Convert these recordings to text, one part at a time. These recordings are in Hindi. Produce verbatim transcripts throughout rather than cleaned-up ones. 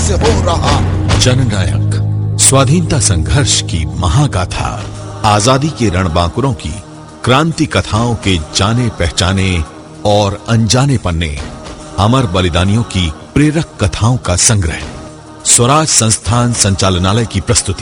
से हो रहा। जननायक, स्वाधीनता संघर्ष की महागाथा, आजादी के रणबांकुरों की क्रांति कथाओं के जाने पहचाने और अनजाने पन्ने, अमर बलिदानियों की प्रेरक कथाओं का संग्रह। स्वराज संस्थान संचालनालय की प्रस्तुति।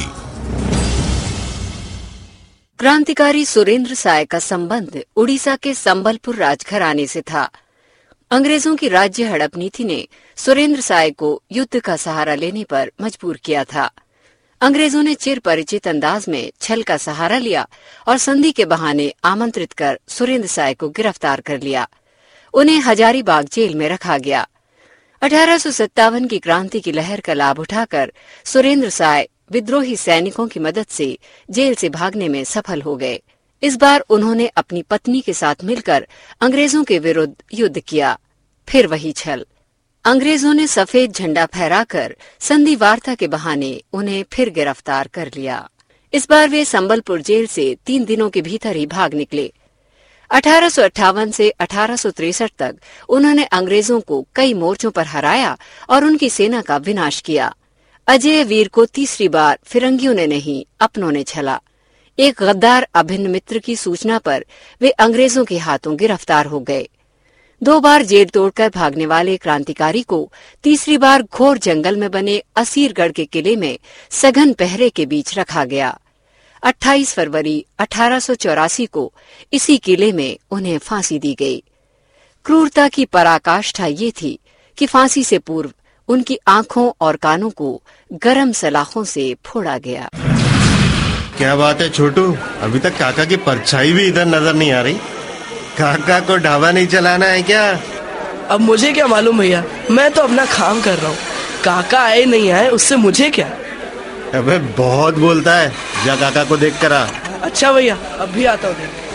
क्रांतिकारी सुरेंद्र साय का संबंध उड़ीसा के संबलपुर राजघराने से था। अंग्रेजों की राज्य हड़प नीति ने सुरेंद्र साय को युद्ध का सहारा लेने पर मजबूर किया था। अंग्रेजों ने चिर परिचित अंदाज में छल का सहारा लिया और संधि के बहाने आमंत्रित कर सुरेंद्र साय को गिरफ्तार कर लिया। उन्हें हजारीबाग जेल में रखा गया। अठारह सौ सत्तावन की क्रांति की लहर का लाभ उठाकर सुरेंद्र साय विद्रोही सैनिकों की मदद से जेल से भागने में सफल हो गए। इस बार उन्होंने अपनी पत्नी के साथ मिलकर अंग्रेजों के विरुद्ध युद्ध किया। फिर वही छल। अंग्रेजों ने सफेद झंडा फहराकर संधि वार्ता के बहाने उन्हें फिर गिरफ्तार कर लिया। इस बार वे संबलपुर जेल से तीन दिनों के भीतर ही भाग निकले। अठारह सौ अट्ठावन से अठारह सौ तिरसठ तक उन्होंने अंग्रेजों को कई मोर्चों पर हराया और उनकी सेना का विनाश किया। अजय वीर को तीसरी बार फिरंगियों ने नहीं, अपनों ने छला। एक गद्दार अभिन्न मित्र की सूचना पर वे अंग्रेजों के हाथों गिरफ्तार हो गए। दो बार जेल तोड़कर भागने वाले क्रांतिकारी को तीसरी बार घोर जंगल में बने असीरगढ़ के किले में सघन पहरे के बीच रखा गया। अट्ठाईस फरवरी अठारह सौ चौरासी को इसी किले में उन्हें फांसी दी गई। क्रूरता की पराकाष्ठा ये थी कि फांसी से पूर्व उनकी आंखों और कानों को गरम सलाखों से फोड़ा गया। क्या बात है छोटू, अभी तक काका की परछाई भी इधर नजर नहीं आ रही। काका को ढाबा नहीं चलाना है क्या? अब मुझे क्या मालूम भैया, मैं तो अपना काम कर रहा हूँ। काका आए नहीं आए उससे मुझे क्या। अबे बहुत बोलता है, जा काका को देख कर आ। अच्छा भैया, अब भी आता हूँ।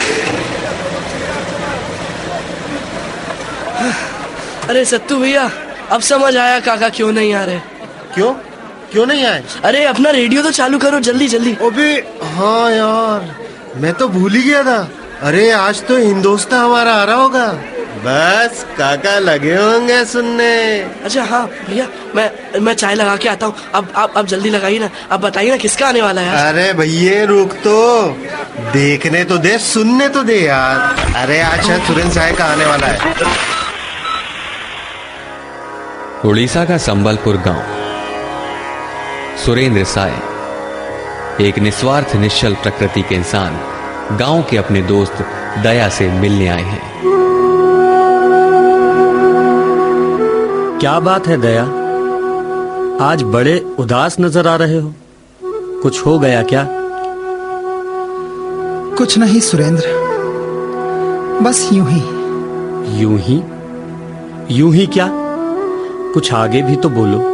अरे सत्तू भैया, अब समझ आया काका क्यों नहीं आ रहे। क्यों क्यों नहीं आए? अरे अपना रेडियो तो चालू करो जल्दी जल्दी। अबे हाँ यार, मैं तो भूल ही गया था। अरे आज तो हिंदुस्तान हमारा आ रहा होगा। बस काका लगे होंगे सुनने। अच्छा हाँ भैया, मैं मैं चाय लगा के आता हूँ। अब आप अब जल्दी लगाइए ना, अब बताइए ना किसका आने वाला है। अरे भैया रुक तो, देखने तो दे, सुनने तो दे यार। अरे आज शायद सुरेंद्र साय का आने वाला है। उड़ीसा का संबलपुर गांव। सुरेंद्र साय एक निस्वार्थ निश्चल प्रकृति के इंसान गांव के अपने दोस्त दया से मिलने आए हैं। क्या बात है दया, आज बड़े उदास नजर आ रहे हो। कुछ हो गया क्या? कुछ नहीं सुरेंद्र, बस यूं ही। यूं ही? यूं ही क्या? कुछ आगे भी तो बोलो।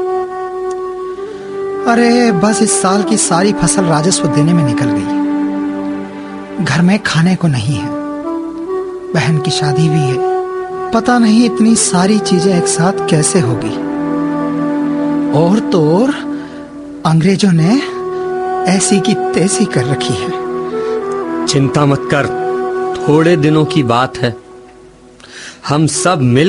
अरे बस इस साल की सारी फसल राजस्व देने में निकल गई। घर में खाने को नहीं है, बहन की शादी भी है। पता नहीं इतनी सारी चीजें एक साथ कैसे होगी। और तो और अंग्रेजों ने ऐसी की तैसी कर रखी है। चिंता मत कर, थोड़े दिनों की बात है। हम सब मिल